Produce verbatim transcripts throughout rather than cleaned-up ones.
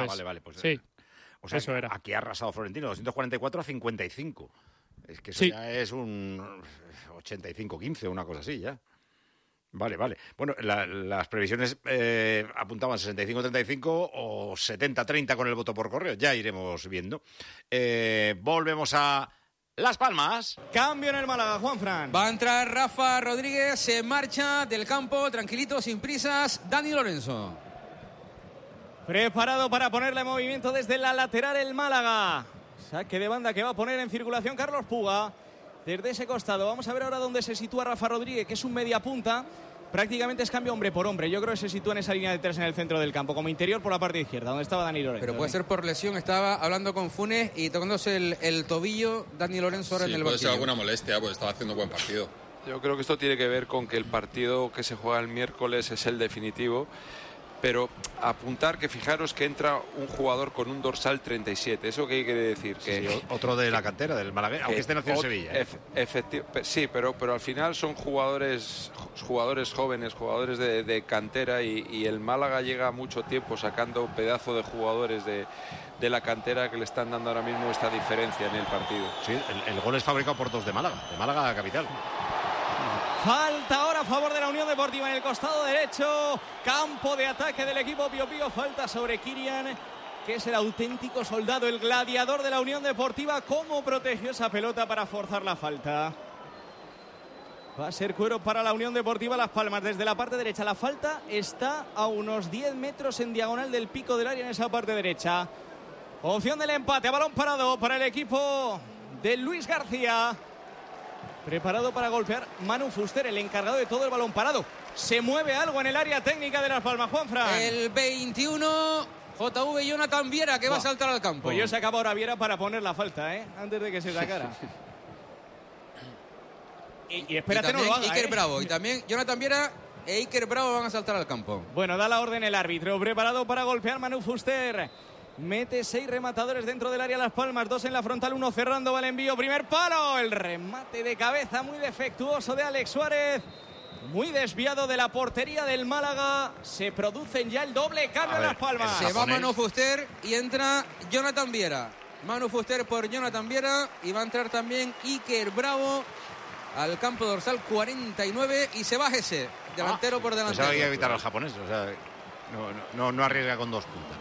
Ah, vale, vale. Pues, sí, o sea, eso era. Aquí ha arrasado Florentino, doscientos cuarenta y cuatro a cincuenta y cinco. Es que eso sí. ya es un ochenta y cinco quince, una cosa así ya. Vale, vale. Bueno, la, las previsiones eh, apuntaban sesenta y cinco treinta y cinco o setenta treinta con el voto por correo. Ya iremos viendo. Eh, volvemos a Las Palmas. Cambio en el Málaga, Juanfran. Va a entrar Rafa Rodríguez, se marcha del campo, tranquilito, sin prisas, Dani Lorenzo. Preparado para ponerle en movimiento desde la lateral el Málaga. Saque de banda que va a poner en circulación Carlos Puga. Desde ese costado, vamos a ver ahora dónde se sitúa Rafa Rodríguez, que es un media punta. Prácticamente es cambio hombre por hombre. Yo creo que se sitúa en esa línea de tres en el centro del campo, como interior por la parte izquierda, donde estaba Dani Lorenzo. Pero puede ser por lesión. Estaba hablando con Funes y tocándose el, el tobillo Dani Lorenzo ahora sí, en el puede banquillo. ser alguna molestia, pues estaba haciendo buen partido. Yo creo que esto tiene que ver con que el partido que se juega el miércoles es el definitivo. Pero apuntar que fijaros que entra un jugador con un dorsal treinta y siete. ¿Eso qué quiere decir? Que sí, otro de la cantera, del Malagueño, aunque esté nacido en Sevilla. ¿eh? Efectivo, sí, pero, pero al final son jugadores jugadores jóvenes, jugadores de, de cantera y, y el Málaga llega mucho tiempo sacando pedazo de jugadores de, de la cantera que le están dando ahora mismo esta diferencia en el partido. Sí, el, el gol es fabricado por dos de Málaga, de Málaga capital. Falta ahora a favor de la Unión Deportiva en el costado derecho. Campo de ataque del equipo Pío Pío. Falta sobre Kirian, que es el auténtico soldado, el gladiador de la Unión Deportiva. ¿Cómo protegió esa pelota para forzar la falta? Va a ser cuero para la Unión Deportiva Las Palmas desde la parte derecha. La falta está a unos diez metros en diagonal del pico del área en esa parte derecha. Opción del empate, a balón parado para el equipo de Luis García. Preparado para golpear Manu Fuster, el encargado de todo el balón parado. Se mueve algo en el área técnica de Las Palmas, Juanfran. El veintiuno, J V Jonathan Viera, que va a saltar al campo. Pues yo sacaba ahora Viera para poner la falta, ¿eh? Antes de que se sacara. y, y espérate, y no lo haga, Iker ¿eh? Bravo, y también Jonathan Viera e Iker Bravo van a saltar al campo. Bueno, da la orden el árbitro. Preparado para golpear Manu Fuster. Mete seis rematadores dentro del área Las Palmas, dos en la frontal, uno cerrando, va el envío, primer palo, el remate de cabeza muy defectuoso de Alex Suárez, muy desviado de la portería del Málaga. Se producen ya el doble cambio en Las Palmas. Se va Manu Fuster y entra Jonathan Viera. Manu Fuster por Jonathan Viera y va a entrar también Iker Bravo al campo dorsal cuarenta y nueve y se va Gese, delantero ah, por delantero. Pues hay que evitar al japonés, o sea, no, no, no arriesga con dos puntas.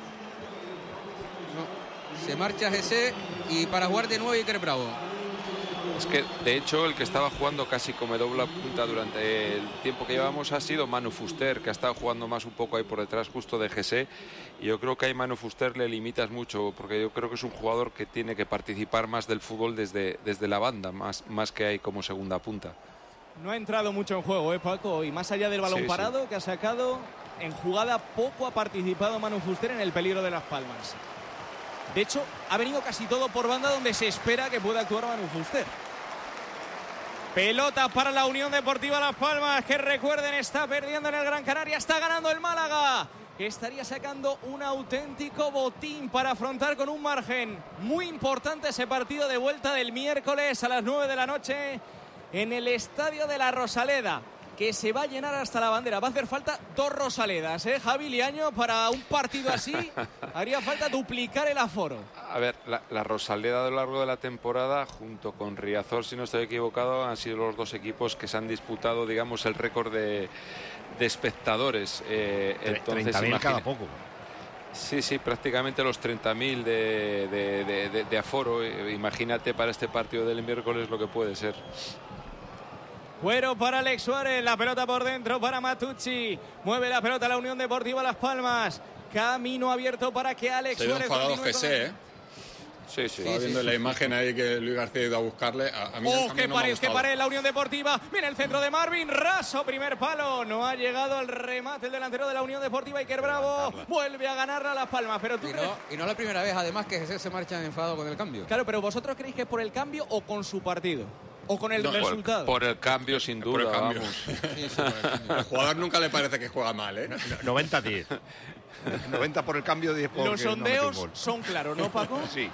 No, se marcha Gese y para jugar de nuevo Iker Bravo. Es que, de hecho, el que estaba jugando casi como doble punta durante el tiempo que llevamos ha sido Manu Fuster, que ha estado jugando más un poco ahí por detrás justo de Gese. Y yo creo que ahí Manu Fuster le limitas mucho, porque yo creo que es un jugador que tiene que participar más del fútbol desde, desde la banda, más, más que ahí como segunda punta. No ha entrado mucho en juego, ¿eh, Paco? Y más allá del balón sí, parado sí. que ha sacado, en jugada poco ha participado Manu Fuster en el peligro de Las Palmas. De hecho, ha venido casi todo por banda donde se espera que pueda actuar Manu Fuster. Pelota para la Unión Deportiva Las Palmas, que recuerden está perdiendo en el Gran Canaria, está ganando el Málaga, que estaría sacando un auténtico botín para afrontar con un margen muy importante ese partido de vuelta del miércoles a las nueve de la noche en el Estadio de la Rosaleda, que se va a llenar hasta la bandera. Va a hacer falta dos Rosaledas, ¿eh, Javi Liaño? Para un partido así haría falta duplicar el aforo. A ver, la, la Rosaleda a lo largo de la temporada, junto con Riazor, si no estoy equivocado, han sido los dos equipos que se han disputado, digamos, el récord de, de espectadores. Eh, treinta mil cada poco. Sí, sí, prácticamente los treinta mil de, de, de, de, de aforo. Imagínate para este partido del miércoles lo que puede ser. Cuero para Alex Suárez, la pelota por dentro para Matucci, mueve la pelota la Unión Deportiva Las Palmas, camino abierto para que Alex Se Suárez enfadado G C, ¿eh? Sí, sí. Estaba sí, viendo sí, la sí. imagen ahí que Luis García ha ido a buscarle. A, a mí ¡Oh, qué no pared, qué pared! La Unión Deportiva, mira el centro de Marvin, raso, primer palo, no ha llegado al remate el delantero de la Unión Deportiva, Iker Bravo, vuelve a ganarla Las Palmas, pero tú y, crees... no, y no la primera vez, además, que Jesús se marcha enfadado con el cambio. Claro, pero ¿vosotros creéis que es por el cambio o con su partido? ¿O con el no, resultado? Por, por el cambio, sin duda, por el cambio. Vamos. Sí, sí, por el cambio. Al jugador nunca le parece que juega mal, ¿eh? noventa diez. noventa por el cambio, diez por Los sondeos no son claros, ¿no, Paco? Sí.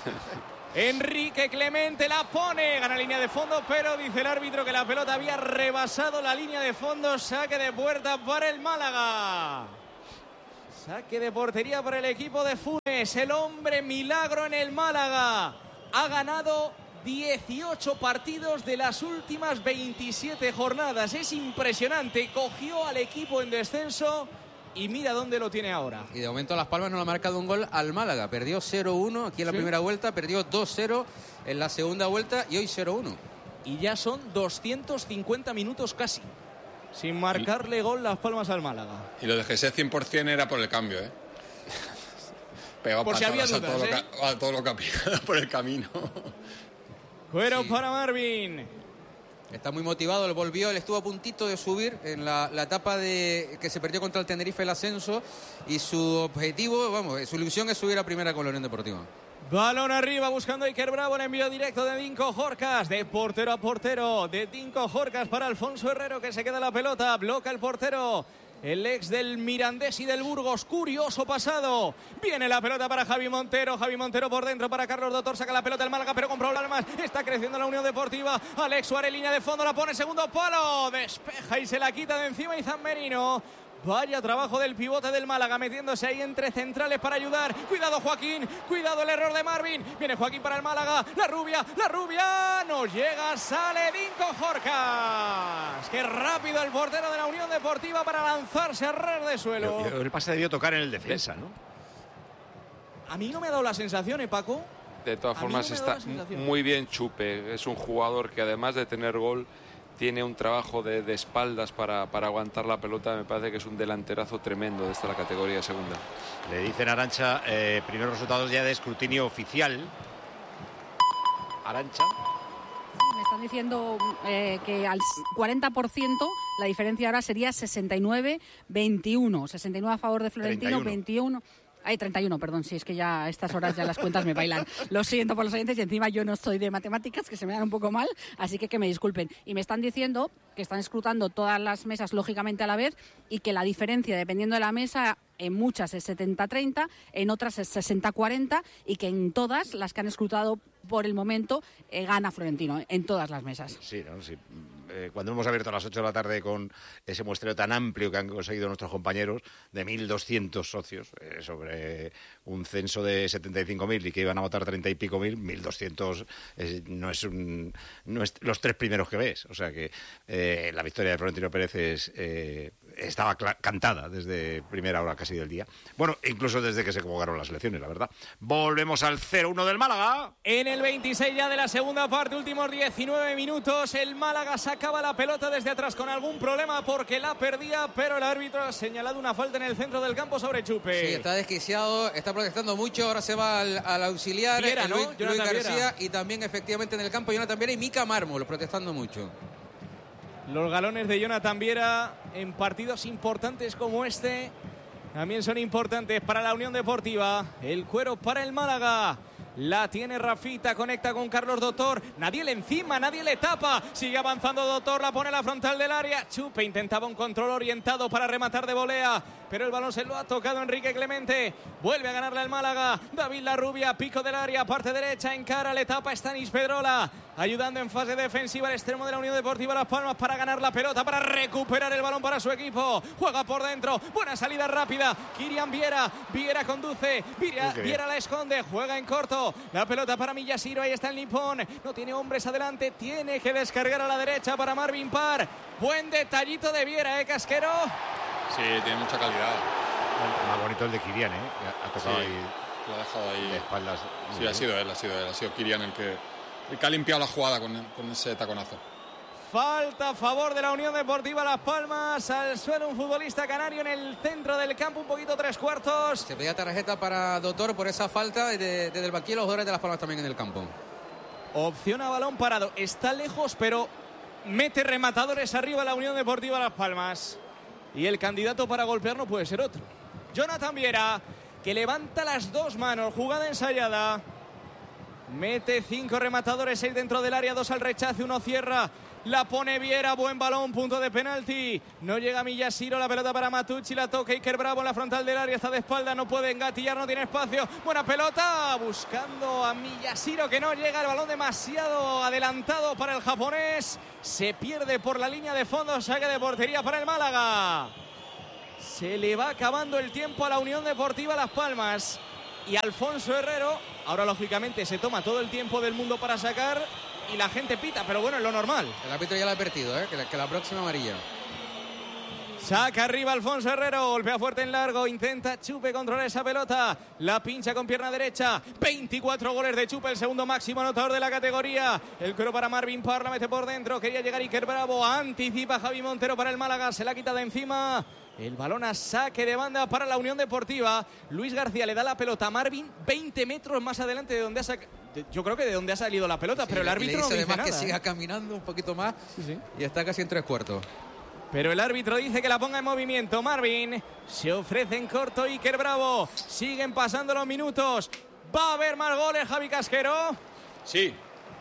Enrique Clemente la pone, gana línea de fondo, pero dice el árbitro que la pelota había rebasado la línea de fondo, saque de puerta para el Málaga. Saque de portería para el equipo de Funes. El hombre milagro en el Málaga. Ha ganado dieciocho partidos de las últimas veintisiete jornadas. Es impresionante. Cogió al equipo en descenso y mira dónde lo tiene ahora. Y de momento Las Palmas no le ha marcado un gol al Málaga. Perdió cero uno aquí en la ¿Sí? primera vuelta. Perdió dos cero en la segunda vuelta y hoy cero uno. Y ya son doscientos cincuenta minutos casi sin marcarle y... gol Las Palmas al Málaga. Y lo de Jesé cien por ciento era por el cambio, ¿eh? Pegado por si había dudas, a todo, ¿eh? lo que, a todo lo que ha pillado por el camino. Cuero sí. para Marvin. Está muy motivado, él volvió, él estuvo a puntito de subir en la, la etapa de que se perdió contra el Tenerife el ascenso y su objetivo, vamos, su ilusión es subir a primera con la Unión Deportiva. Balón arriba buscando a Iker Bravo, el envío directo de Dinko Jorcas, de portero a portero, de Dinko Jorcas para Alfonso Herrero que se queda la pelota, bloca el portero. El ex del Mirandés y del Burgos, curioso pasado. Viene la pelota para Javi Montero. Javi Montero por dentro para Carlos Dotor. Saca la pelota el Málaga, pero con problemas. Está creciendo la Unión Deportiva. Alex Suárez, línea de fondo, la pone segundo palo. Despeja y se la quita de encima Izan Merino. Vaya trabajo del pivote del Málaga, metiéndose ahí entre centrales para ayudar. Cuidado Joaquín, cuidado el error de Marvin. Viene Joaquín para el Málaga, la rubia, la rubia. No llega, sale Dinko Jorcas. Qué rápido el portero de la Unión Deportiva para lanzarse a ras de suelo. Pero, pero el pase debió tocar en el defensa, ¿no? A mí no me ha dado la sensación, ¿eh, Paco? De todas formas no está muy bien Chupe. Es un jugador que además de tener gol tiene un trabajo de, de espaldas para, para aguantar la pelota. Me parece que es un delanterazo tremendo de esta la categoría segunda. Le dicen a Arantxa, eh, primeros resultados ya de escrutinio oficial. Arantxa. Me están diciendo eh, que al cuarenta por ciento la diferencia ahora sería sesenta y nueve veintiuno. sesenta y nueve a favor de Florentino, treinta y uno. veintiuno... Ay, treinta y uno, perdón, sí, es que ya a estas horas ya las cuentas me bailan. Lo siento por los oyentes y encima yo no estoy de matemáticas, que se me dan un poco mal, así que que me disculpen. Y me están diciendo que están escrutando todas las mesas lógicamente a la vez y que la diferencia, dependiendo de la mesa, en muchas es setenta treinta, en otras es sesenta cuarenta y que en todas las que han escrutado por el momento eh, gana Florentino, en todas las mesas. Sí, ¿no? Sí. Eh, cuando hemos abierto a las ocho de la tarde con ese muestreo tan amplio que han conseguido nuestros compañeros, de mil doscientos socios, eh, sobre un censo de setenta y cinco mil y que iban a votar treinta y pico mil, mil doscientos eh, no, es un, no es los tres primeros que ves. O sea que eh, la victoria de Florentino Pérez es, eh, estaba cantada desde primera hora casi del día. Bueno, incluso desde que se convocaron las elecciones, la verdad. Volvemos al cero uno del Málaga. En el veintiséis ya de la segunda parte, últimos diecinueve minutos, el Málaga sacaba la pelota desde atrás con algún problema porque la perdía, pero el árbitro ha señalado una falta en el centro del campo sobre Chupe. Sí, está desquiciado, está protestando mucho, ahora se va al, al auxiliar, Viera, ¿no? Luis, Luis García, Viera. y también efectivamente en el campo Jonathan Viera y Mica Mármol protestando mucho. Los galones de Jonathan Viera en partidos importantes como este también son importantes para la Unión Deportiva. El cuero para el Málaga. La tiene Rafita, conecta con Carlos Dotor. Nadie le encima, nadie le tapa. Sigue avanzando Dotor, la pone a la frontal del área. Chupe intentaba un control orientado para rematar de volea, pero el balón se lo ha tocado Enrique Clemente. Vuelve a ganarle al Málaga. David Larrubia, pico del área, parte derecha, encara, le tapa Stanis Pedrola. Ayudando en fase defensiva al extremo de la Unión Deportiva Las Palmas para ganar la pelota, para recuperar el balón para su equipo. Juega por dentro, buena salida rápida. Kirian Viera, Viera conduce, Viera, Viera la esconde, juega en corto. La pelota para Miyashiro, ahí está el nipón. No tiene hombres adelante, tiene que descargar a la derecha para Marvin Parr. Buen detallito de Viera, ¿eh, Casquero? Sí, tiene mucha calidad. Más bonito el de Kirian, ¿eh? Ha tocado Sí, ahí lo ha dejado ahí de espaldas. Sí, ha sido él, ha sido él, ha sido Kirian el que, el que ha limpiado la jugada con, con ese taconazo. Falta a favor de la Unión Deportiva Las Palmas. Al suelo un futbolista canario en el centro del campo, un poquito tres cuartos. Se pedía tarjeta para Dotor por esa falta desde, desde el banquillo, los jugadores de Las Palmas también en el campo. Opción a balón parado. Está lejos, pero mete rematadores arriba la Unión Deportiva Las Palmas. Y el candidato para golpear no puede ser otro. Jonathan Viera, que levanta las dos manos. Jugada ensayada. Mete cinco rematadores, seis dentro del área, dos al rechace, uno cierra. La pone Viera, buen balón, punto de penalti. No llega Miyashiro, la pelota para Matucci, la toca Iker Bravo en la frontal del área, está de espalda, no puede engatillar, no tiene espacio. Buena pelota, buscando a Miyashiro que no llega, el balón demasiado adelantado para el japonés. Se pierde por la línea de fondo, saque de portería para el Málaga. Se le va acabando el tiempo a la Unión Deportiva Las Palmas. Y Alfonso Herrero, ahora lógicamente se toma todo el tiempo del mundo para sacar y la gente pita, pero bueno, es lo normal. El árbitro ya lo ha advertido, ¿eh? que, la, que la próxima amarilla. Saca arriba Alfonso Herrero, golpea fuerte en largo, intenta Chupe controlar esa pelota, la pincha con pierna derecha, veinticuatro goles de Chupe, el segundo máximo anotador de la categoría, el coro para Marvin Parr, la mete por dentro, quería llegar Iker Bravo, anticipa Javi Montero para el Málaga, se la quita de encima, el balón a saque de banda para la Unión Deportiva, Luis García le da la pelota a Marvin, veinte metros más adelante de donde ha sacado, yo creo que de donde ha salido la pelota, sí, pero el árbitro le dice no dice además nada, que siga ¿eh? caminando un poquito más, sí, sí. Y está casi en tres cuartos. Pero el árbitro dice que la ponga en movimiento. Marvin se ofrece en corto. Iker Bravo. Siguen pasando los minutos. ¿Va a haber más goles, Javi Casquero? Sí.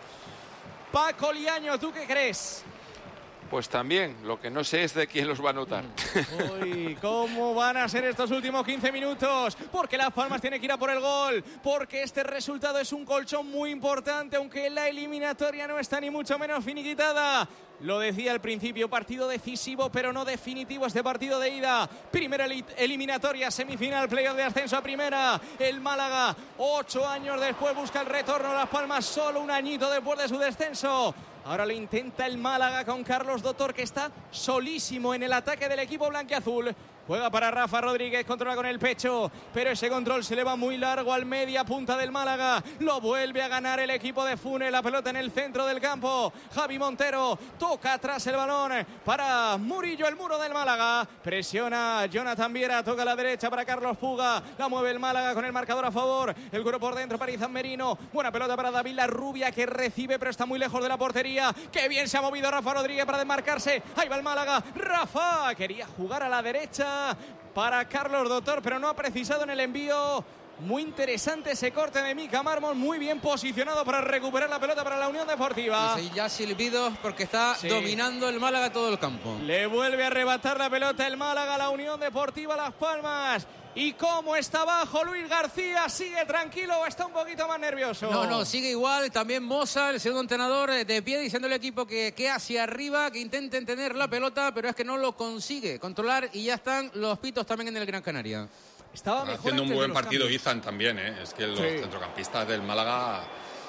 Paco Liaño, ¿tú qué crees? Pues también, lo que no sé es de quién los va a anotar. Uy, ¿cómo van a ser estos últimos quince minutos? Porque Las Palmas tiene que ir a por el gol. Porque este resultado es un colchón muy importante, aunque la eliminatoria no está ni mucho menos finiquitada. Lo decía al principio, partido decisivo, pero no definitivo este partido de ida. Primera eliminatoria, semifinal, playoff de ascenso a primera. El Málaga, ocho años después, busca el retorno. Las Palmas, solo un añito después de su descenso. Ahora lo intenta el Málaga con Carlos Dotor, que está solísimo en el ataque del equipo blanquiazul. Juega para Rafa Rodríguez, controla con el pecho, pero ese control se le va muy largo al media punta del Málaga. Lo vuelve a ganar el equipo de Funes, la pelota en el centro del campo. Javi Montero toca atrás el balón para Murillo, el muro del Málaga. Presiona Jonathan Viera, toca a la derecha para Carlos Puga. La mueve el Málaga con el marcador a favor. El cuero por dentro para Izan Merino. Buena pelota para David La Rubia, que recibe, pero está muy lejos de la portería. Qué bien se ha movido Rafa Rodríguez para desmarcarse. Ahí va el Málaga. Rafa quería jugar a la derecha para Carlos Dotor, pero no ha precisado en el envío. Muy interesante ese corte de Mika Mármol, muy bien posicionado para recuperar la pelota para la Unión Deportiva. Y ya silbidos porque está sí. dominando el Málaga todo el campo. Le vuelve a arrebatar la pelota el Málaga a la Unión Deportiva Las Palmas. ¿Y cómo está abajo Luis García? ¿Sigue tranquilo o está un poquito más nervioso? No, no, sigue igual. También Moza, el segundo entrenador, de pie, diciendo al equipo que, que hacia arriba, que intenten tener la pelota, pero es que no lo consigue controlar y ya están los pitos también en el Gran Canaria. Estaba mejor haciendo un buen partido cambios. Izan también, ¿eh? Es que los sí. centrocampistas del Málaga...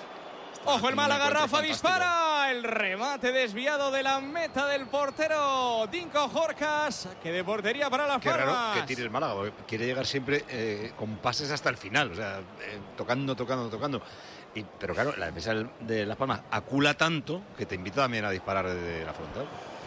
Ojo el Málaga, Rafa fantástico. Dispara, el remate desviado de la meta del portero Dinko Jorcas, que de portería para Las Palmas. Qué raro que tire el Málaga, porque quiere llegar siempre eh, con pases hasta el final, o sea, eh, tocando, tocando, tocando. Y, pero claro, la defensa de Las Palmas acula tanto que te invita también a disparar desde la frontal.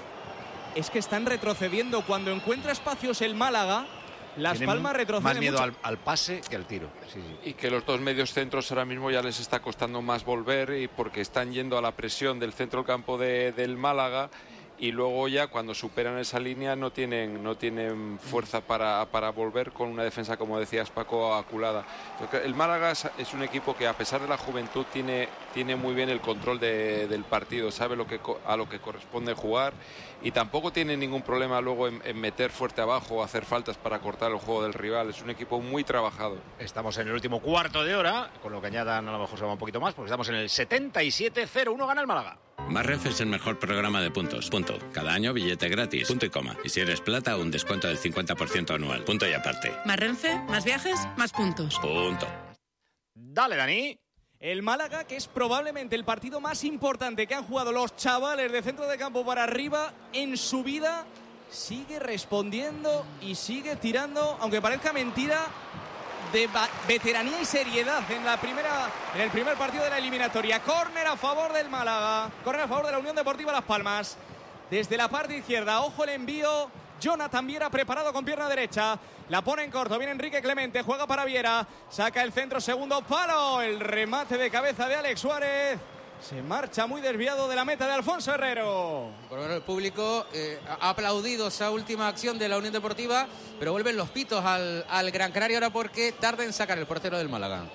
Es que están retrocediendo cuando encuentra espacios el Málaga. Las Tienen Palmas retroceden más miedo mucho. Al, al pase que al tiro. Sí, sí. Y que los dos medios centros ahora mismo ya les está costando más volver, y porque están yendo a la presión del centro del campo de, del Málaga, y luego ya cuando superan esa línea no tienen no tienen fuerza para, para volver con una defensa, como decías Paco, aculada. El Málaga es, es un equipo que, a pesar de la juventud, tiene, tiene muy bien el control de, del partido, sabe lo que, a lo que corresponde jugar, y tampoco tiene ningún problema luego en, en meter fuerte abajo o hacer faltas para cortar el juego del rival. Es un equipo muy trabajado. Estamos en el último cuarto de hora, con lo que añadan a lo mejor se va un poquito más, porque estamos en el setenta y siete cero uno, gana el Málaga. Marrenfe es el mejor programa de puntos. Punto. Cada año billete gratis. Punto y coma. Y si eres plata, un descuento del cincuenta por ciento anual. Punto y aparte. Marrenfe, más viajes, más puntos. Punto. Dale, Dani. El Málaga, que es probablemente el partido más importante que han jugado los chavales de centro de campo para arriba en su vida, sigue respondiendo y sigue tirando, aunque parezca mentira, de veteranía y seriedad en la primera en el primer partido de la eliminatoria. Córner a favor del Málaga, córner a favor de la Unión Deportiva Las Palmas. Desde la parte izquierda, ojo el envío. Jonathan Viera preparado con pierna derecha, la pone en corto, viene Enrique Clemente, juega para Viera, saca el centro, segundo palo, el remate de cabeza de Alex Suárez. Se marcha muy desviado de la meta de Alfonso Herrero. Por lo menos el público eh, ha aplaudido esa última acción de la Unión Deportiva, pero vuelven los pitos al, al Gran Canaria ahora porque tarda en sacar el portero del Málaga.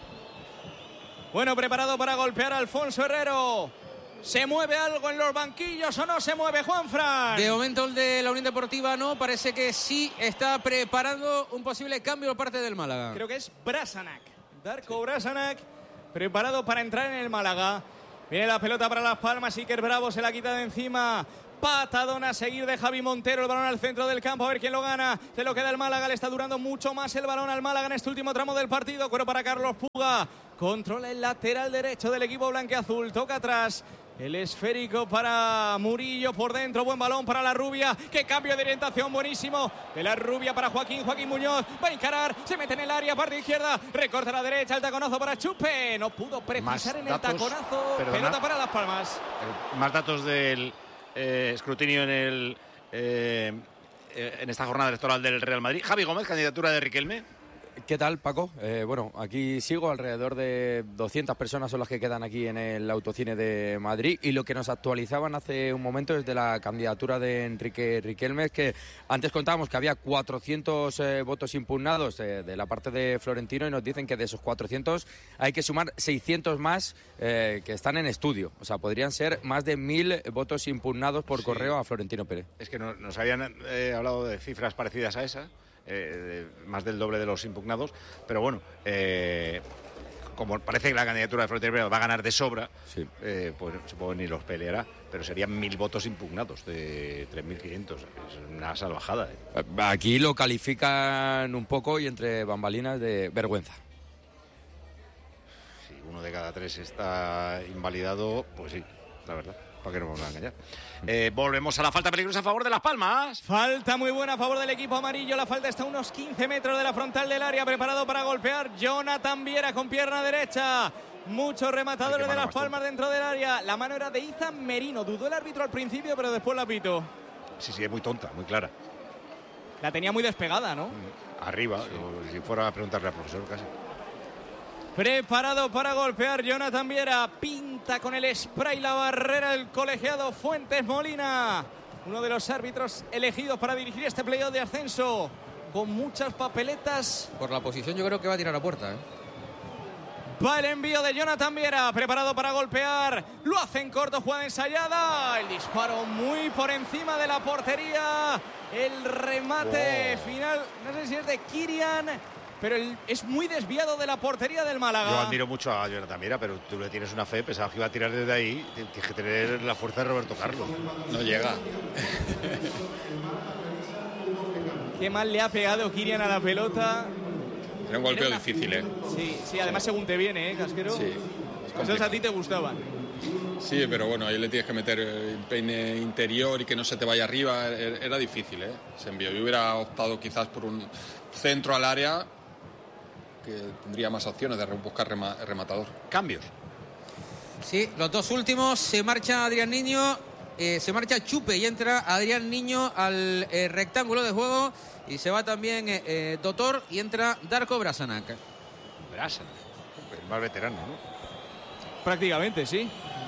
Bueno, preparado para golpear a Alfonso Herrero. ¿Se mueve algo en los banquillos o no se mueve, Juanfran? De momento el de la Unión Deportiva no, parece que sí está preparando un posible cambio por parte del Málaga. Creo que es Brasanac, Darko Brasanac, preparado para entrar en el Málaga. Viene la pelota para Las Palmas, Iker Bravo se la quita de encima Patadón a seguir de Javi Montero, el balón al centro del campo, a ver quién lo gana. Se lo queda el Málaga, le está durando mucho más el balón al Málaga en este último tramo del partido. Cuero para Carlos Puga, controla el lateral derecho del equipo blanqueazul, toca atrás. El esférico para Murillo por dentro, buen balón para la Rubia, qué cambio de orientación buenísimo de la Rubia para Joaquín, Joaquín Muñoz, va a encarar, se mete en el área, parte izquierda, recorta a la derecha, el taconazo para Chupe, no pudo precisar en el taconazo, perdona, pelota para Las Palmas. Más datos del eh, escrutinio en el eh, en esta jornada electoral del Real Madrid. Javi Gómez, candidatura de Riquelme. ¿Qué tal, Paco? Eh, bueno, aquí sigo, alrededor de doscientas personas son las que quedan aquí en el Autocine de Madrid, y lo que nos actualizaban hace un momento es de la candidatura de Enrique Riquelme, que antes contábamos que había cuatrocientos eh, votos impugnados eh, de la parte de Florentino, y nos dicen que de esos cuatrocientos hay que sumar seiscientos más eh, que están en estudio, o sea, podrían ser más de mil votos impugnados por sí. correo a Florentino Pérez. Es que no, nos habían eh, hablado de cifras parecidas a esas. Eh, más del doble de los impugnados, pero bueno, eh, como parece que la candidatura de Florentino Pérez va a ganar de sobra, sí. eh, pues supongo que ni los peleará, pero serían mil votos impugnados de tres mil quinientos, es una salvajada. ¿eh? Aquí lo califican un poco y entre bambalinas de vergüenza. Si uno de cada tres está invalidado, pues sí, la verdad. ¿Para qué nos vamos a engañar? Eh, volvemos a la falta peligrosa a favor de Las Palmas. Falta muy buena a favor del equipo amarillo. La falta está a unos quince metros de la frontal del área. Preparado para golpear Jonathan Viera con pierna derecha. Muchos rematadores de Las Palmas dentro del área. La mano era de Izan Merino. Dudó el árbitro al principio, pero después la pitó. Sí, sí, es muy tonta, muy clara. La tenía muy despegada, ¿no? Arriba, sí. Si fuera a preguntarle al profesor casi. Preparado para golpear Jonathan Viera, pinta con el spray la barrera el colegiado Fuentes Molina, uno de los árbitros elegidos para dirigir este playoff de ascenso, con muchas papeletas. Por la posición yo creo que va a tirar a puerta, ¿eh? Va el envío de Jonathan Viera, preparado para golpear, lo hace en corto, jugada ensayada, el disparo muy por encima de la portería, el remate wow. final, no sé si es de Kirian, pero el, es muy desviado de la portería del Málaga. Yo admiro mucho a Jonathan Viera, pero tú le tienes una fe, pensaba que iba a tirar desde ahí, tienes que tener la fuerza de Roberto Carlos. No llega. Qué mal le ha pegado Kirian a la pelota. Era un golpeo una... difícil, ¿eh? Sí, sí, además según te viene, ¿eh, Casquero? Sí. Esos a ti te gustaban. Sí, pero bueno, ahí le tienes que meter el peine interior y que no se te vaya arriba. Era difícil, ¿eh? Se envió. Yo hubiera optado quizás por un centro al área, que tendría más opciones de buscar rema, rematador. Cambios. Sí, los dos últimos. Se marcha Adrián Niño, eh, se marcha Chupe y entra Adrián Niño al eh, rectángulo de juego. Y se va también eh, eh, Dotor y entra Darko Brasanac. Brasanac, el más veterano, ¿no? Prácticamente, sí.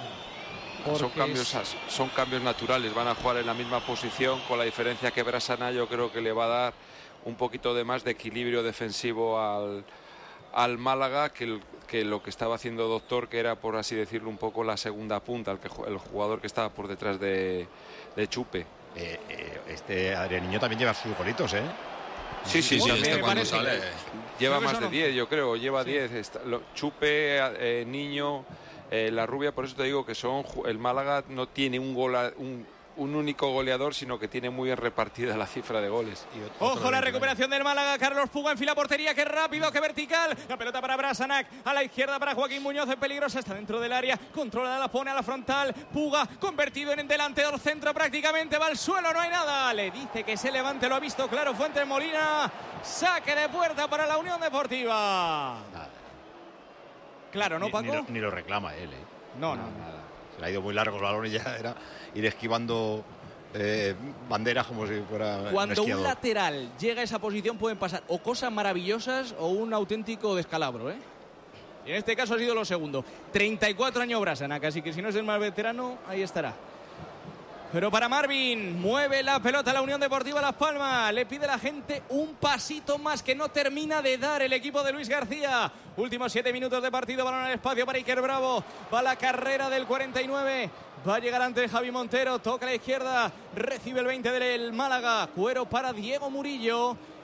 Son cambios, es... son cambios naturales. Van a jugar en la misma posición, con la diferencia que Brasanac yo creo que le va a dar un poquito de más de equilibrio defensivo al, al Málaga que, el, que lo que estaba haciendo Doctor, que era, por así decirlo, un poco la segunda punta, el, que, el jugador que estaba por detrás de, de Chupe. Eh, eh, este Adrián Niño también lleva sus golitos, ¿eh? Sí, sí, sí. sí este cuando sale. Lleva más de diez, yo creo. Lleva diez. Sí. Chupe, eh, Niño, eh, la Rubia. Por eso te digo que son el Málaga no tiene un gol, un, un único goleador, sino que tiene muy repartida la cifra de goles. Ojo, la recuperación del Málaga. Carlos Puga en fila portería. Qué rápido, qué vertical. La pelota para Brasanac. A la izquierda para Joaquín Muñoz. Es peligrosa. Está dentro del área. Controla, la pone a la frontal. Puga convertido en el delantero centro prácticamente. Va al suelo. No hay nada. Le dice que se levante. Lo ha visto claro Fuentes Molina. Saque de puerta para la Unión Deportiva. Nada. Claro, ¿no, Paco? Ni, ni, lo, ni lo reclama él, ¿eh? No, no. Nada. Se le ha ido muy largo el balón y ya era ir esquivando eh, banderas como si fuera Cuando un, un lateral llega a esa posición pueden pasar o cosas maravillosas o un auténtico descalabro, ¿eh? Y en este caso ha sido lo segundo. treinta y cuatro años Brasanac, así que si no es el más veterano, ahí estará. Pero para Marvin, mueve la pelota la Unión Deportiva Las Palmas. Le pide a la gente un pasito más que no termina de dar el equipo de Luis García. Últimos siete minutos de partido, balón al espacio para Iker Bravo. Va la carrera del cuarenta y nueve. Va a llegar ante Javi Montero, toca a la izquierda, recibe el veinte del Málaga. Cuero para Diego Murillo.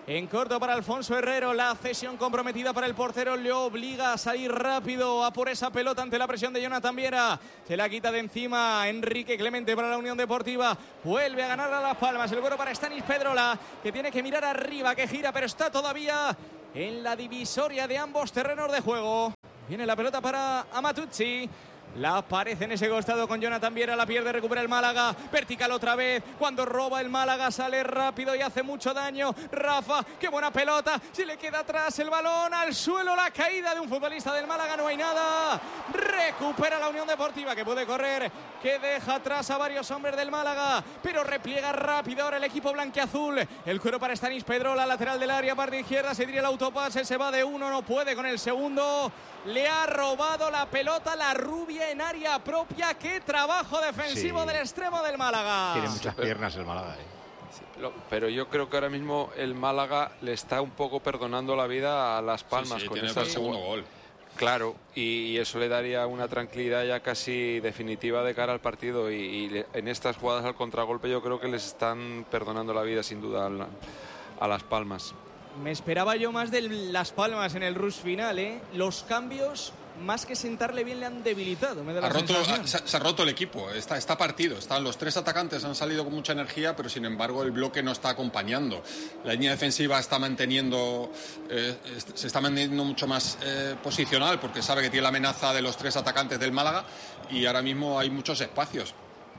En corto para Alfonso Herrero, la cesión comprometida para el portero le obliga a salir rápido a por esa pelota ante la presión de Jonathan Viera. Se la quita de encima Enrique Clemente para la Unión Deportiva. Vuelve a ganar a Las Palmas. El cuero para Stanis Pedrola, que tiene que mirar arriba, que gira, pero está todavía en la divisoria de ambos terrenos de juego. Viene la pelota para Amatucci. La aparece en ese costado con Jonathan Viera, la pierde, recupera el Málaga, vertical otra vez, cuando roba el Málaga sale rápido y hace mucho daño. Rafa, qué buena pelota, se le queda atrás el balón, al suelo la caída de un futbolista del Málaga, no hay nada. Recupera la Unión Deportiva, que puede correr, que deja atrás a varios hombres del Málaga, pero repliega rápido ahora el equipo blanquiazul. El cuero para Stanis Pedrola, lateral del área, parte izquierda, se tira el autopase, se va de uno, no puede con el segundo. Le ha robado la pelota la rubia en área propia. ¡Qué trabajo defensivo sí. del extremo del Málaga! Tiene muchas piernas el Málaga. ¿eh? Sí, lo, pero yo creo que ahora mismo el Málaga le está un poco perdonando la vida a Las Palmas. Sí, sí, con tiene esta el segundo gol. Claro, y, y eso le daría una tranquilidad ya casi definitiva de cara al partido. Y, y le, en estas jugadas al contragolpe yo creo que les están perdonando la vida sin duda a, a Las Palmas. Me esperaba yo más de Las Palmas en el rush final, ¿eh? Los cambios, más que sentarle bien, le han debilitado. Me da la ha roto, sensación. se, se ha roto el equipo, está, está partido. Están los tres atacantes, han salido con mucha energía, pero sin embargo el bloque no está acompañando. La línea defensiva está manteniendo, eh, se está manteniendo mucho más eh, posicional, porque sabe que tiene la amenaza de los tres atacantes del Málaga y ahora mismo hay muchos espacios.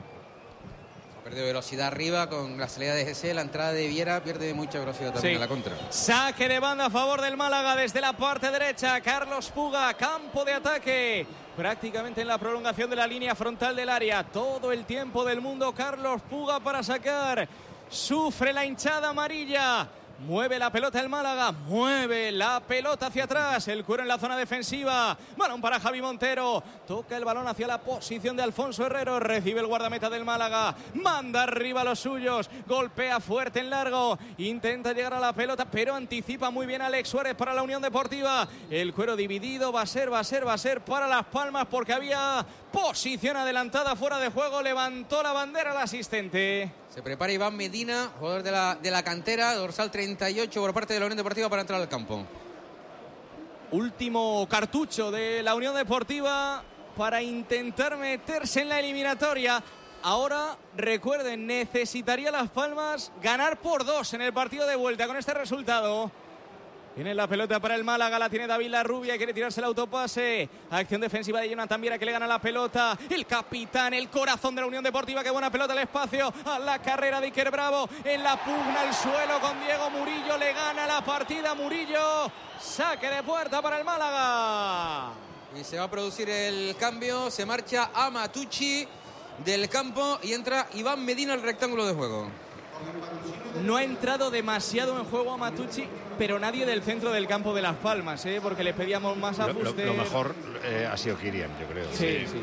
Pierde velocidad arriba con la salida de G C, la entrada de Viera pierde mucha velocidad también sí. en la contra. Saque de banda a favor del Málaga desde la parte derecha. Carlos Puga, campo de ataque. Prácticamente en la prolongación de la línea frontal del área. Todo el tiempo del mundo Carlos Puga para sacar. Sufre la hinchada amarilla. Mueve la pelota el Málaga, mueve la pelota hacia atrás, el cuero en la zona defensiva, balón para Javi Montero, toca el balón hacia la posición de Alfonso Herrero, recibe el guardameta del Málaga, manda arriba a los suyos, golpea fuerte en largo, intenta llegar a la pelota, pero anticipa muy bien Alex Suárez para la Unión Deportiva, el cuero dividido, va a ser, va a ser, va a ser para Las Palmas porque había posición adelantada fuera de juego, levantó la bandera el asistente. Se prepara Iván Medina, jugador de la, de la cantera, dorsal treinta y ocho por parte de la Unión Deportiva para entrar al campo. Último cartucho de la Unión Deportiva para intentar meterse en la eliminatoria. Ahora, recuerden, necesitaría Las Palmas ganar por dos en el partido de vuelta con este resultado. Tiene la pelota para el Málaga, la tiene David Larrubia, quiere tirarse el autopase. Acción defensiva de Jonathan Viera que le gana la pelota. El capitán, el corazón de la Unión Deportiva, qué buena pelota al espacio. A la carrera de Iker Bravo, en la pugna al suelo con Diego Murillo, le gana la partida Murillo. Saque de puerta para el Málaga. Y se va a producir el cambio, se marcha Amatucci del campo y entra Iván Medina al rectángulo de juego. No ha entrado demasiado en juego Amatucci, pero nadie del centro del campo de Las Palmas, ¿eh? Porque les pedíamos más a Fuster. Lo, lo, lo mejor eh, ha sido Kirian, yo creo. Sí, sí.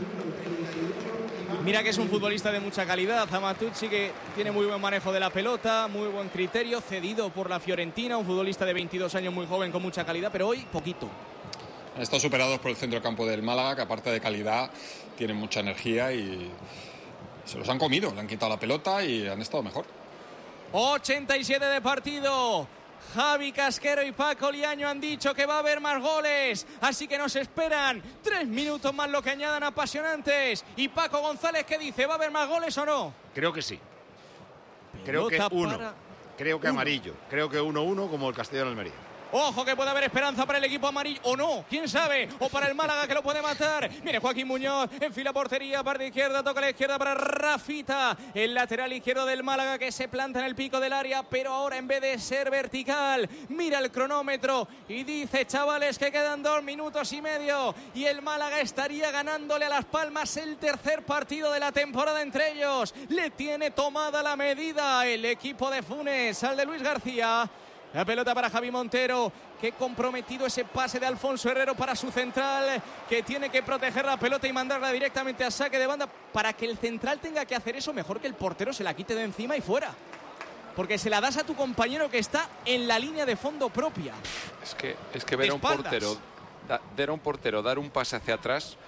Mira que es un futbolista de mucha calidad, Amatucci, que tiene muy buen manejo de la pelota, muy buen criterio, cedido por la Fiorentina, un futbolista de veintidós años muy joven con mucha calidad, pero hoy poquito. Han estado superados por el centro campo del Málaga, que aparte de calidad, tienen mucha energía y se los han comido, le han quitado la pelota y han estado mejor. ochenta y siete de partido. Javi Casquero y Paco Liaño han dicho que va a haber más goles, así que nos esperan tres minutos más lo que añadan apasionantes. Y Paco González, ¿qué dice? ¿Va a haber más goles o no? Creo que sí. Creo que uno. Para... Creo que uno. Amarillo. Creo que uno uno como el Castellón Almería. Ojo que puede haber esperanza para el equipo amarillo, o no, quién sabe, o para el Málaga que lo puede matar. Viene Joaquín Muñoz, enfila portería, parte izquierda, toca a la izquierda para Rafita, el lateral izquierdo del Málaga que se planta en el pico del área, pero ahora en vez de ser vertical, mira el cronómetro y dice, chavales, que quedan dos minutos y medio y el Málaga estaría ganándole a Las Palmas el tercer partido de la temporada entre ellos. Le tiene tomada la medida el equipo de Funes, al de Luis García. La pelota para Javi Montero, que comprometido ese pase de Alfonso Herrero para su central, que tiene que proteger la pelota y mandarla directamente a saque de banda. Para que el central tenga que hacer eso, mejor que el portero se la quite de encima y fuera. Porque se la das a tu compañero que está en la línea de fondo propia. Es que, es que ver a un portero, da, ver a un portero dar un pase hacia atrás...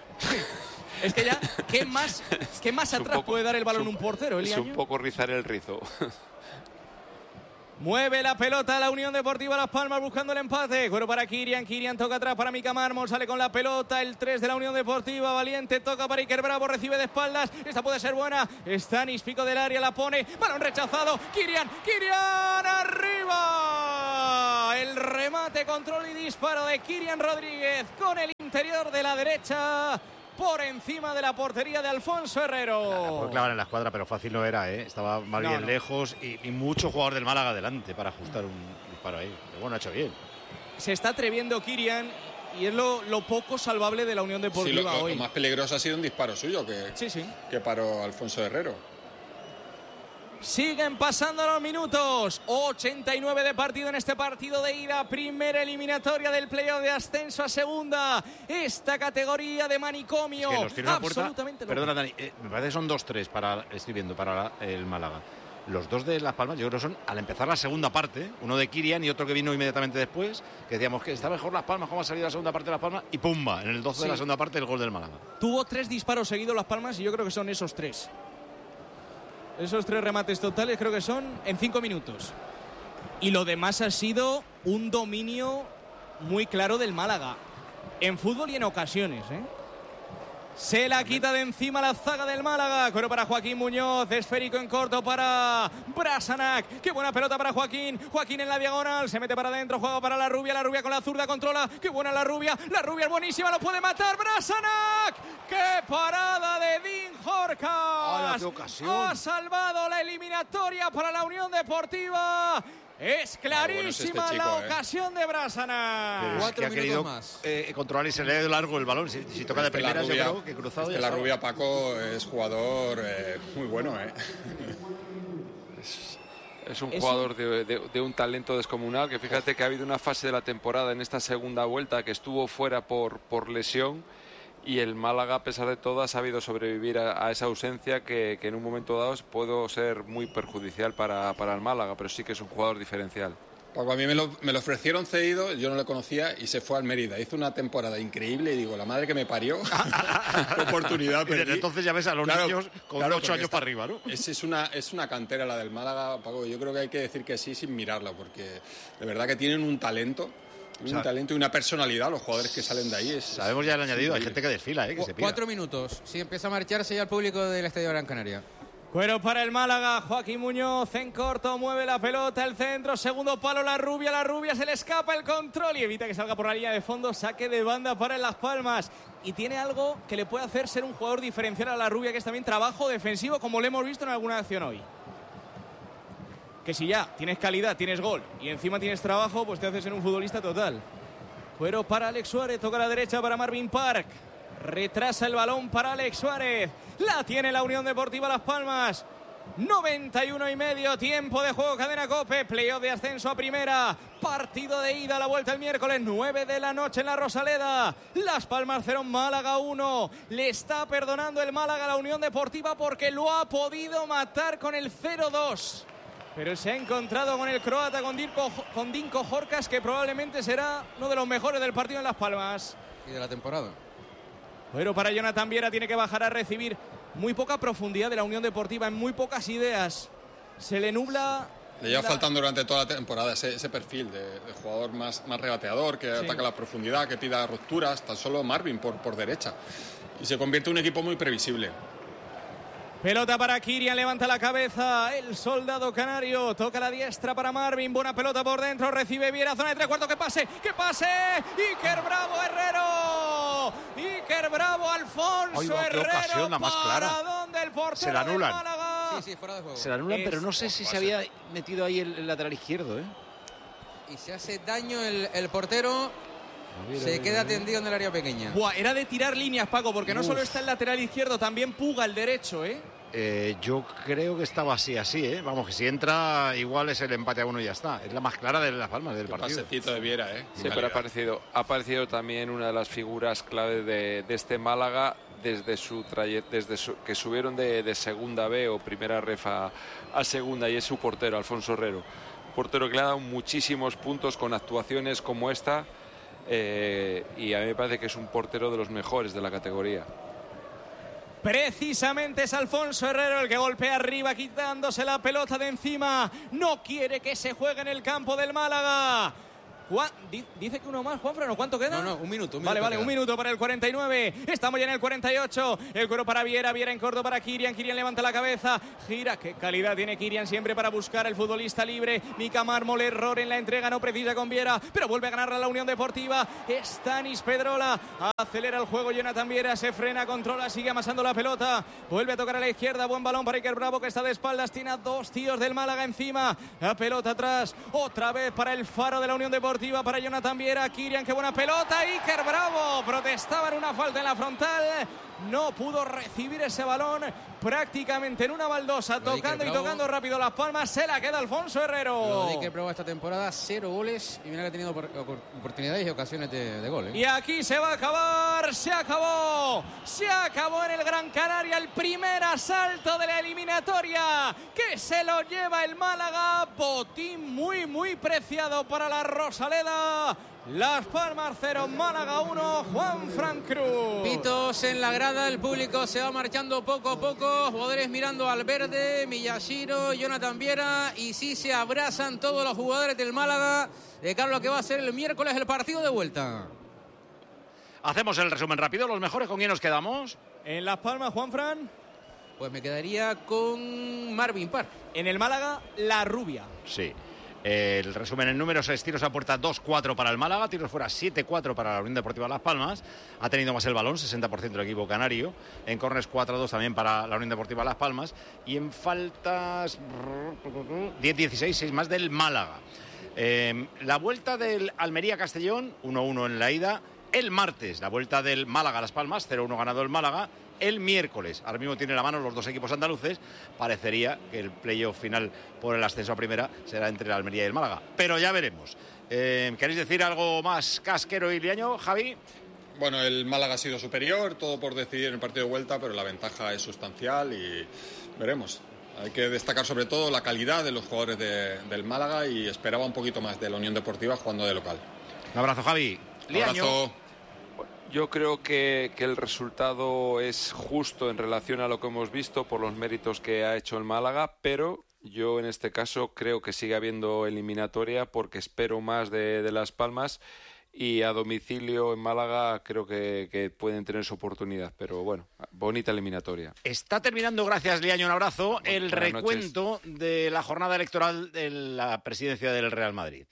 Es que ya, ¿qué más, qué más atrás poco, puede dar el balón un, un portero? Es un poco rizar el rizo. Mueve la pelota la Unión Deportiva Las Palmas buscando el empate. Cuero para Kirian. Kirian toca atrás para Mika Mármol. Sale con la pelota. El tres de la Unión Deportiva. Valiente toca para Iker Bravo. Recibe de espaldas. Esta puede ser buena. Stanis, pico del área. La pone. Balón rechazado. Kirian. Kirian arriba. El remate, control y disparo de Kirian Rodríguez con el interior de la derecha. Por encima de la portería de Alfonso Herrero. La puede clavar en la escuadra, pero fácil no era, ¿eh? Estaba más No, bien no. lejos y, y mucho jugador del Málaga adelante para ajustar un disparo ahí. Pero bueno, ha hecho bien. Se está atreviendo Kirian y es lo, lo poco salvable de la Unión Sí, Deportiva lo, lo- hoy. lo más peligroso ha sido un disparo suyo que, Sí, sí. que paró Alfonso Herrero. Siguen pasando los minutos. ochenta y nueve de partido en este partido de ida. Primera eliminatoria del playoff de ascenso a segunda. Esta categoría de manicomio. Es que los tiros a puerta. Absolutamente loco. Perdona, Dani, eh, me parece que son dos tres para, estoy viendo, para la- el Málaga. Los dos de Las Palmas, yo creo que son al empezar la segunda parte, uno de Kirian y otro que vino inmediatamente después, que decíamos que está mejor Las Palmas, cómo ha salido la segunda parte de Las Palmas, y pumba, en el doce Sí. de la segunda parte el gol del Málaga. Tuvo tres disparos seguidos Las Palmas y yo creo que son esos tres. Esos tres remates totales creo que son en cinco minutos. Y lo demás ha sido un dominio muy claro del Málaga. En fútbol y en ocasiones, ¿eh? Se la quita de encima la zaga del Málaga. Cuero para Joaquín Muñoz. Esférico en corto para Brasanac. Qué buena pelota para Joaquín. Joaquín en la diagonal. Se mete para adentro. Juega para la Rubia. La Rubia con la zurda controla. Qué buena la Rubia. La Rubia es buenísima. Lo puede matar Brasanac. ¡Qué parada de Dean Horcas! ¡Hala, qué ocasión! Ha salvado la eliminatoria para la Unión Deportiva. Es clarísima Ah, bueno es este la chico, ¿eh? ocasión de Brasanac. Pero es Cuatro que ha minutos querido más. eh, controlar y se le ha ido largo el balón. Si, si toca de Este la primera, yo Rubia- creo que cruzado este ya la está. Rubia Paco es jugador eh, muy bueno, ¿eh? Es un Es jugador de, de- de un talento descomunal, que fíjate que ha habido una fase de la temporada en esta segunda vuelta que estuvo fuera por, por lesión, y el Málaga, a pesar de todo, ha sabido sobrevivir a, a esa ausencia que, que en un momento dado puede ser muy perjudicial para, para el Málaga, pero sí que es un jugador diferencial. Paco, a mí me lo, me lo ofrecieron cedido, yo no lo conocía y se fue al Mérida. Hizo una temporada increíble y digo, la madre que me parió, qué oportunidad Y desde perdí. entonces ya ves a los Claro, niños con claro, ocho porque años está- para arriba, ¿no? Es, es, una, es una cantera la del Málaga, Paco. Yo creo que hay que decir que sí sin mirarla, porque de verdad que tienen un talento, un sea, talento y una personalidad, los jugadores que salen de ahí. Es, Sabemos ya el es añadido, hay increíble. gente que desfila, ¿eh? Que se pira. Cuatro minutos. Si empieza a marcharse ya el público del Estadio Gran Canaria. Cuero para el Málaga, Joaquín Muñoz en corto, mueve la pelota, el centro, segundo palo, la Rubia, la Rubia, se le escapa el control y evita que salga por la línea de fondo, saque de banda para el Las Palmas. Y tiene algo que le puede hacer ser un jugador diferencial a la Rubia, que es también trabajo defensivo, como lo hemos visto en alguna acción hoy. Que si ya tienes calidad, tienes gol y encima tienes trabajo, pues te haces en un futbolista total. Cuero para Alex Suárez, toca a la derecha para Marvin Park. Retrasa el balón para Alex Suárez. La tiene la Unión Deportiva Las Palmas. noventa y uno y medio, tiempo de juego, Cadena COPE, playoff de ascenso a primera, partido de ida a la vuelta el miércoles, nueve de la noche en la Rosaleda. Las Palmas cero, Málaga uno. Le está perdonando el Málaga a la Unión Deportiva porque lo ha podido matar con el cero dos. Pero se ha encontrado con el croata, con Dinko, con Dinko Horcas, que probablemente será uno de los mejores del partido en Las Palmas. Y de la temporada. Pero para Jonathan Viera tiene que bajar a recibir. Muy poca profundidad de la Unión Deportiva, en muy pocas ideas. Se le nubla. Le lleva la- faltando durante toda la temporada ese, ese perfil de, de jugador más, más regateador, que Sí. ataca la profundidad, que pida rupturas, tan solo Marvin por, por derecha. Y se convierte en un equipo muy previsible. Pelota para Kirian, levanta la cabeza el soldado canario, toca la diestra para Marvin, buena pelota por dentro, recibe Viera, zona de tres cuartos, que pase, que pase, Iker Bravo Herrero, Iker Bravo, Alfonso Ay, va, qué Herrero, ocasión la más clara. paradón del portero Se la anulan. del Málaga. Sí, sí, fuera de juego. Se la anulan, Es- pero no sé si se había metido ahí el, el lateral izquierdo, ¿eh? Y se hace daño el, el portero. Se queda tendido en el área pequeña. Buah, era de tirar líneas, Paco, porque no Uf. solo está el lateral izquierdo, también puga el derecho, ¿eh? Eh, yo creo que estaba así, así, ¿eh? Vamos, que si entra, igual es el empate a uno y ya está. Es la más clara de Las Palmas del Qué partido. pasecito de Viera, ¿eh? Sí, pero ha aparecido, ha aparecido también una de las figuras clave de, de este Málaga desde su trayecto, desde su- que subieron de, de segunda B o primera ref a, a segunda, y es su portero, Alfonso Herrero. Un portero que le ha dado muchísimos puntos con actuaciones como esta, eh, y a mí me parece que es un portero de los mejores de la categoría. Precisamente es Alfonso Herrero el que golpea arriba, quitándose la pelota de encima. No quiere que se juegue en el campo del Málaga. Juan, di, dice que uno más, Juanfran, ¿o cuánto queda? No, no, un minuto. Un vale, minuto vale, queda. un minuto para el cuarenta y nueve. Estamos ya en el cuarenta y ocho. El cuero para Viera, Viera en corto para Kirian. Kirian levanta la cabeza, gira. Qué calidad tiene Kirian siempre para buscar el futbolista libre. Mica Mármol, error en la entrega, no precisa con Viera, pero vuelve a ganar la Unión Deportiva. Stanis Pedrola acelera el juego. Jonathan Viera se frena, controla, sigue amasando la pelota. Vuelve a tocar a la izquierda. Buen balón para Iker Bravo, que está de espaldas. Tiene a dos tíos del Málaga encima. La pelota atrás. Otra vez para el faro de la Unión Deportiva, para Jonathan Viera. Kirian, qué buena pelota. Iker Bravo protestaba en una falta en la frontal. No pudo recibir ese balón prácticamente en una baldosa, Lo tocando y Bravo. tocando rápido las palmas. Se la queda Alfonso Herrero. Lo de Iker Bravo esta temporada, cero goles. Y mira que ha tenido opor- oportunidades y ocasiones de, de gol. ¿eh? Y aquí se va a acabar, se acabó, se acabó en el Gran Canaria el primer asalto de la eliminatoria, que se lo lleva el Málaga. Botín muy, muy preciado para la Rosaleda. Las Palmas cero, Málaga uno, Juanfran Cruz. Pitos en la grada, el público se va marchando poco a poco, jugadores mirando al verde, Miyashiro, Jonathan Viera, y sí se abrazan todos los jugadores del Málaga de cara a lo que va a ser el miércoles el partido de vuelta. Hacemos el resumen rápido, los mejores, ¿con quién nos quedamos? En Las Palmas, Juanfran. Pues me quedaría con Marvin Park. En el Málaga, La Rubia. Sí. El resumen en números es tiros a puerta dos cuatro para el Málaga, tiros fuera siete cuatro para la Unión Deportiva Las Palmas. Ha tenido más el balón, sesenta por ciento del equipo canario. En córners cuatro dos también para la Unión Deportiva Las Palmas. Y en faltas diez dieciséis, seis más del Málaga. Eh, la vuelta del Almería-Castellón, uno uno en la ida. El martes, la vuelta del Málaga-Las Palmas, cero uno ganado el Málaga. El miércoles, ahora mismo tiene la mano los dos equipos andaluces, parecería que el playoff final por el ascenso a primera será entre la Almería y el Málaga, pero ya veremos. Eh, ¿Queréis decir algo más casquero y liaño, Javi? Bueno, el Málaga ha sido superior, todo por decidir en el partido de vuelta, pero la ventaja es sustancial y veremos. Hay que destacar sobre todo la calidad de los jugadores de, del Málaga y esperaba un poquito más de la Unión Deportiva jugando de local. Un abrazo, Javi. Un abrazo. Yo creo que, que el resultado es justo en relación a lo que hemos visto por los méritos que ha hecho el Málaga, pero yo en este caso creo que sigue habiendo eliminatoria porque espero más de, de Las Palmas y a domicilio en Málaga creo que, que pueden tener su oportunidad, pero bueno, bonita eliminatoria. Está terminando, gracias Liaño, un abrazo, Bueno, el buenas recuento noches. de la jornada electoral de la presidencia del Real Madrid.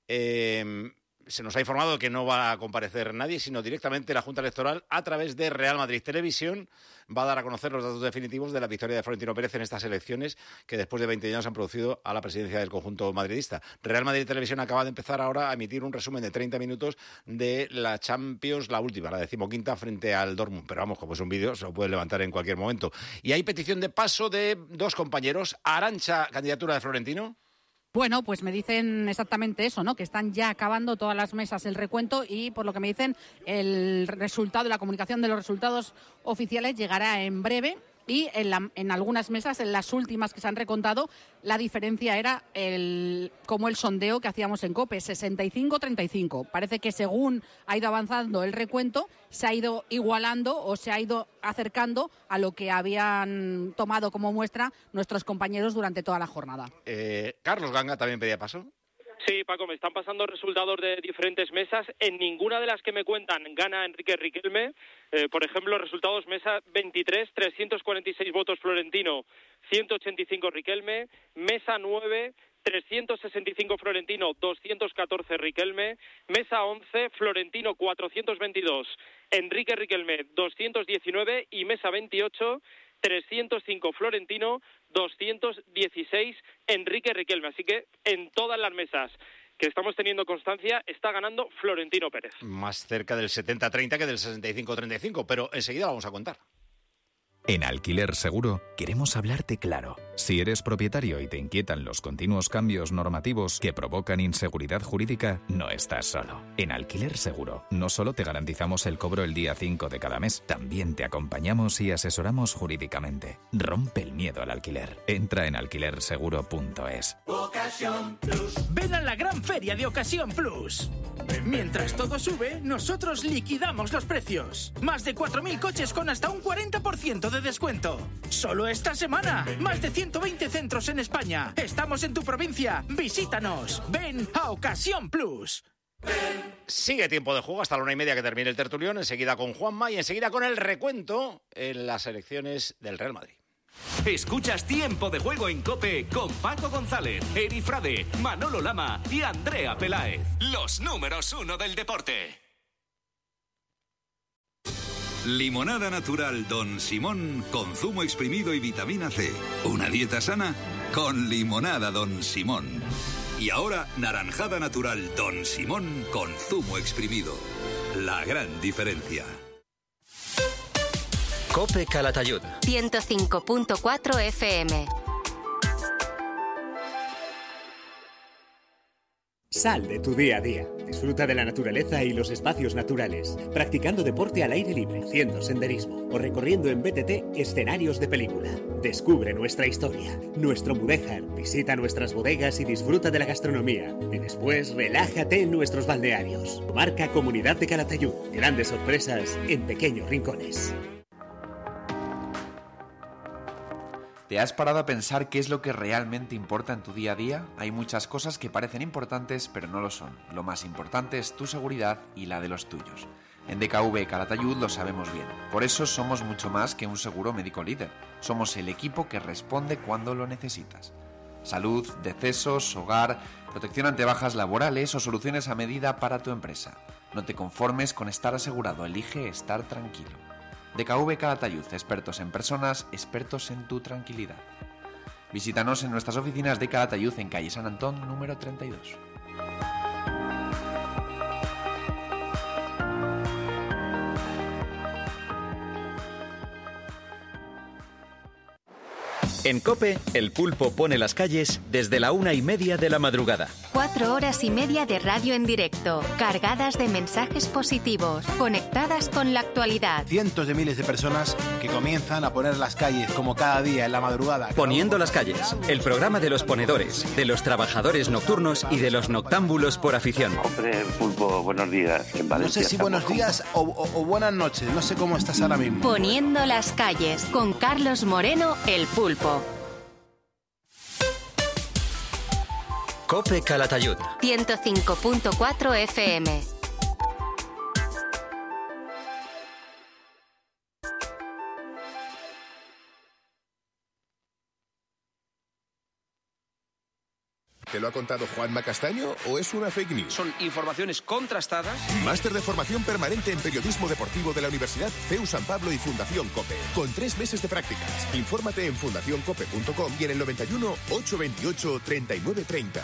Eh, se nos ha informado que no va a comparecer nadie, sino directamente la Junta Electoral, a través de Real Madrid Televisión, va a dar a conocer los datos definitivos de la victoria de Florentino Pérez en estas elecciones que después de veinte años han producido a la presidencia del conjunto madridista. Real Madrid Televisión acaba de empezar ahora a emitir un resumen de treinta minutos de la Champions, la última, la decimoquinta, frente al Dortmund. Pero vamos, como es un vídeo, se lo pueden levantar en cualquier momento. Y hay petición de paso de dos compañeros. Arantxa, candidatura de Florentino. Bueno, pues me dicen exactamente eso, ¿no? Que están ya acabando todas las mesas el recuento y, por lo que me dicen, el resultado, la comunicación de los resultados oficiales llegará en breve. Y en, la, en algunas mesas, en las últimas que se han recontado, la diferencia era el, como el sondeo que hacíamos en COPE, sesenta y cinco treinta y cinco. Parece que según ha ido avanzando el recuento, se ha ido igualando o se ha ido acercando a lo que habían tomado como muestra nuestros compañeros durante toda la jornada. Eh, Carlos Ganga también pedía paso. Sí, Paco, me están pasando resultados de diferentes mesas. En ninguna de las que me cuentan gana Enrique Riquelme. Eh, por ejemplo, resultados mesa veintitrés, trescientos cuarenta y seis votos Florentino, ciento ochenta y cinco Riquelme. Mesa nueve, trescientos sesenta y cinco Florentino, doscientos catorce Riquelme. Mesa once, Florentino cuatrocientos veintidós, Enrique Riquelme doscientos diecinueve. Y mesa veintiocho, trescientos cinco Florentino, doscientos dieciséis Enrique Riquelme. Así que en todas las mesas que estamos teniendo constancia está ganando Florentino Pérez. Más cerca del setenta treinta que del sesenta y cinco treinta y cinco, pero enseguida lo vamos a contar. En Alquiler Seguro queremos hablarte claro. Si eres propietario y te inquietan los continuos cambios normativos que provocan inseguridad jurídica, no estás solo. En Alquiler Seguro no solo te garantizamos el cobro el día cinco de cada mes, también te acompañamos y asesoramos jurídicamente. Rompe el miedo al alquiler. Entra en alquiler seguro punto es. Ocasión Plus. Ven a la gran feria de Ocasión Plus. Mientras todo sube, nosotros liquidamos los precios. Más de cuatro mil coches con hasta un cuarenta por ciento ciento de descuento. Solo esta semana. Más de ciento veinte centros en España. Estamos en tu provincia. Visítanos. Ven a Ocasión Plus. Sigue tiempo de juego hasta la una y media que termine el tertulión. Enseguida con Juanma y enseguida con el recuento en las elecciones del Real Madrid. Escuchas Tiempo de Juego en COPE con Paco González, Eri Frade, Manolo Lama y Andrea Peláez. Los números uno del deporte. Limonada natural Don Simón con zumo exprimido y vitamina C. Una dieta sana con limonada Don Simón. Y ahora naranjada natural Don Simón con zumo exprimido. La gran diferencia. COPE Calatayud. ciento cinco punto cuatro F M. Sal de tu día a día. Disfruta de la naturaleza y los espacios naturales, practicando deporte al aire libre, haciendo senderismo o recorriendo en B T T escenarios de película. Descubre nuestra historia, nuestro Mudéjar, visita nuestras bodegas y disfruta de la gastronomía. Y después relájate en nuestros balnearios. Marca Comunidad de Calatayud. Grandes sorpresas en pequeños rincones. ¿Te has parado a pensar qué es lo que realmente importa en tu día a día? Hay muchas cosas que parecen importantes, pero no lo son. Lo más importante es tu seguridad y la de los tuyos. En D K V Calatayud lo sabemos bien. Por eso somos mucho más que un seguro médico líder. Somos el equipo que responde cuando lo necesitas. Salud, decesos, hogar, protección ante bajas laborales o soluciones a medida para tu empresa. No te conformes con estar asegurado, elige estar tranquilo. D K V Calatayud, expertos en personas, expertos en tu tranquilidad. Visítanos en nuestras oficinas de Calatayud en calle San Antón, número treinta y dos. En COPE, el pulpo pone las calles desde la una y media de la madrugada. Cuatro horas y media de radio en directo, cargadas de mensajes positivos, conectadas con la actualidad. Cientos de miles de personas que comienzan a poner las calles como cada día en la madrugada. Poniendo las calles, el programa de los ponedores, de los trabajadores nocturnos y de los noctámbulos por afición. Hombre, pulpo, buenos días. En Valencia no sé si buenos días o, o, o buenas noches, no sé cómo estás ahora mismo. Poniendo las calles, con Carlos Moreno, el pulpo. COPE Calatayud. ciento cinco punto cuatro F M. ¿Te lo ha contado Juanma Castaño o es una fake news? Son informaciones contrastadas. Máster de formación permanente en periodismo deportivo de la Universidad C E U San Pablo y Fundación COPE. Con tres meses de prácticas. Infórmate en fundación cope punto com y en el noventa y uno, ochocientos veintiocho, treinta y nueve treinta.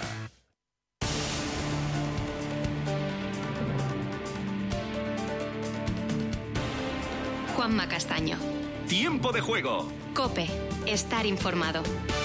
Juanma Castaño. Tiempo de Juego. COPE. Estar informado.